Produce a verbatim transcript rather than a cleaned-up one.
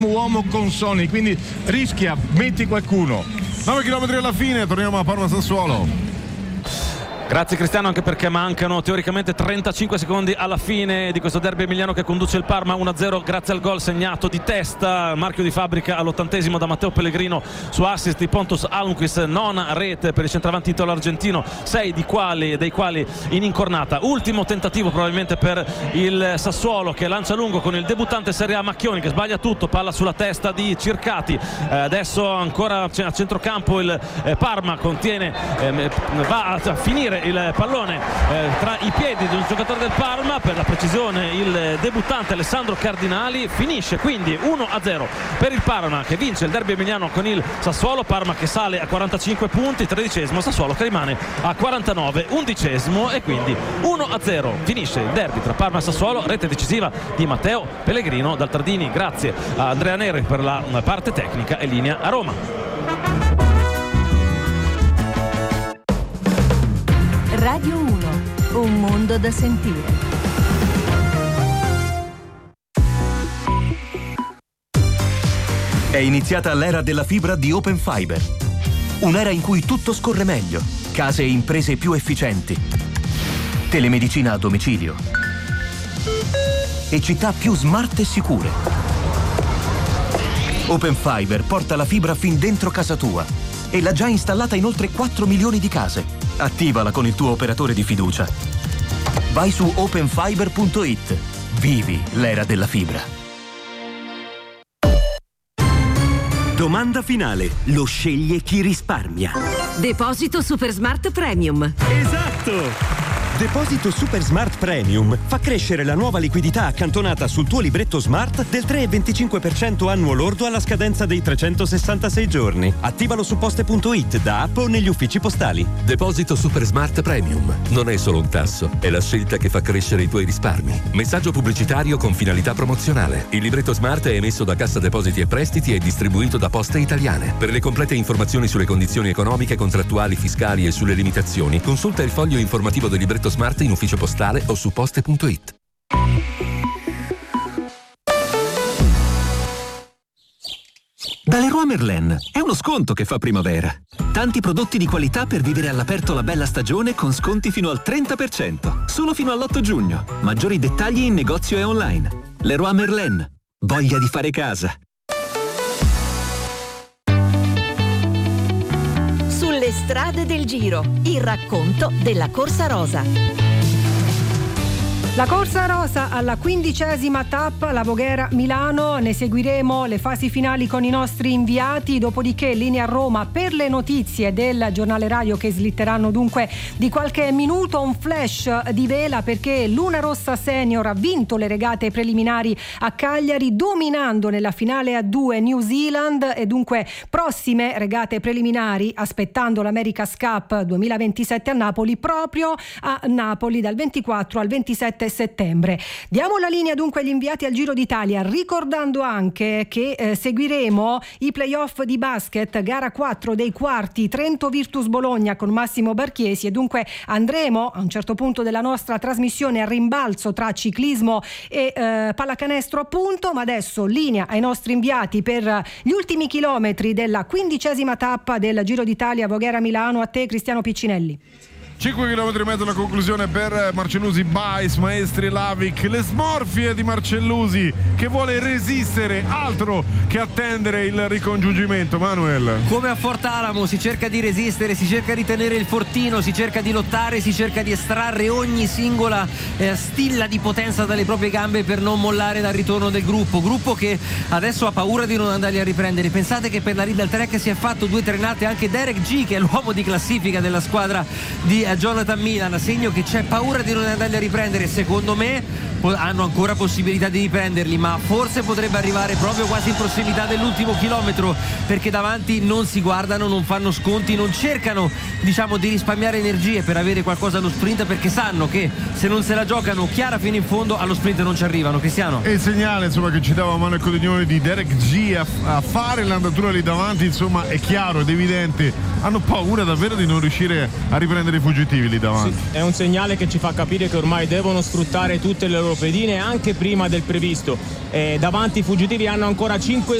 uomo con Sony, quindi rischia, metti qualcuno. nove chilometri alla fine, torniamo a Parma Sassuolo. Grazie Cristiano, anche perché mancano teoricamente trentacinque secondi alla fine di questo derby emiliano che conduce il Parma uno a zero grazie al gol segnato di testa, marchio di fabbrica all'ottantesimo da Matteo Pellegrino su assist di Pontus Almquist, nona rete per il centravanti italo argentino, sei di quali, dei quali in incornata. Ultimo tentativo probabilmente per il Sassuolo che lancia lungo con il debuttante Serie A Macchioni che sbaglia tutto, palla sulla testa di Circati, eh, adesso ancora a centrocampo il eh, Parma contiene, eh, va a finire il pallone eh, tra i piedi di un giocatore del Parma, per la precisione il debuttante Alessandro Cardinali, finisce quindi uno a zero per il Parma che vince il derby emiliano con il Sassuolo. Parma che sale a quarantacinque punti, tredicesimo, Sassuolo che rimane a quarantanove, undicesimo, e quindi uno a zero finisce il derby tra Parma e Sassuolo, rete decisiva di Matteo Pellegrino dal Tardini, grazie a Andrea Neri per la parte tecnica, e linea a Roma. Radio uno, un mondo da sentire. È iniziata l'era della fibra di Open Fiber. Un'era in cui tutto scorre meglio, case e imprese più efficienti, telemedicina a domicilio e città più smart e sicure. Open Fiber porta la fibra fin dentro casa tua e l'ha già installata in oltre quattro milioni di case. Attivala con il tuo operatore di fiducia. Vai su open fiber punto it. Vivi l'era della fibra. Domanda finale. Lo sceglie chi risparmia. Deposito Super Smart Premium. Esatto! Deposito Super Smart Premium fa crescere la nuova liquidità accantonata sul tuo libretto Smart del tre virgola venticinque per cento annuo lordo alla scadenza dei trecentosessantasei giorni. Attivalo su poste punto it, da app o negli uffici postali. Deposito Super Smart Premium non è solo un tasso, è la scelta che fa crescere i tuoi risparmi. Messaggio pubblicitario con finalità promozionale. Il libretto Smart è emesso da Cassa Depositi e Prestiti e distribuito da Poste Italiane. Per le complete informazioni sulle condizioni economiche, contrattuali, fiscali e sulle limitazioni, consulta il foglio informativo del libretto Smart in ufficio postale o su poste punto it. Da Leroy Merlin è uno sconto che fa primavera. Tanti prodotti di qualità per vivere all'aperto la bella stagione con sconti fino al trenta per cento. Solo fino all'otto giugno. Maggiori dettagli in negozio e online. Leroy Merlin. Voglia di fare casa. Sulle strade del Giro, il racconto della Corsa Rosa. La Corsa Rosa alla quindicesima tappa, la Voghera Milano, ne seguiremo le fasi finali con i nostri inviati, dopodiché linea a Roma per le notizie del giornale radio che slitteranno dunque di qualche minuto. Un flash di vela perché Luna Rossa Senior ha vinto le regate preliminari a Cagliari, dominando nella finale a due New Zealand, e dunque prossime regate preliminari aspettando l'America's Cup duemilaventisette a Napoli, proprio a Napoli dal ventiquattro al ventisette settembre. Diamo la linea dunque agli inviati al Giro d'Italia, ricordando anche che eh, seguiremo i playoff di basket, gara quattro dei quarti, Trento Virtus Bologna con Massimo Barchiesi, e dunque andremo a un certo punto della nostra trasmissione a rimbalzo tra ciclismo e eh, pallacanestro appunto, ma adesso linea ai nostri inviati per gli ultimi chilometri della quindicesima tappa del Giro d'Italia Voghera Milano. A te Cristiano Piccinelli. cinque chilometri e mezzo la conclusione per Marcellusi, Bais, Maestri, Lavic, le smorfie di Marcellusi che vuole resistere, altro che attendere il ricongiungimento. Manuel, come a Fortalamo si cerca di resistere, si cerca di tenere il fortino, si cerca di lottare, si cerca di estrarre ogni singola eh, stilla di potenza dalle proprie gambe per non mollare dal ritorno del gruppo gruppo che adesso ha paura di non andarli a riprendere. Pensate che per la Riddle Trek si è fatto due trenate anche Derek G, che è l'uomo di classifica della squadra di Jonathan Milan, segno che c'è paura di non andarli a riprendere. Secondo me hanno ancora possibilità di riprenderli, ma forse potrebbe arrivare proprio quasi in prossimità dell'ultimo chilometro, perché davanti non si guardano, non fanno sconti, non cercano diciamo di risparmiare energie per avere qualcosa allo sprint, perché sanno che se non se la giocano chiara fino in fondo allo sprint non ci arrivano. Cristiano, e il segnale insomma che ci dava Manuel Codignoni di Derek G a, a fare l'andatura lì davanti insomma è chiaro ed evidente, hanno paura davvero di non riuscire a riprendere i fuggiti fuggitivi lì davanti. Sì, è un segnale che ci fa capire che ormai devono sfruttare tutte le loro pedine anche prima del previsto. Eh, davanti i fuggitivi hanno ancora cinque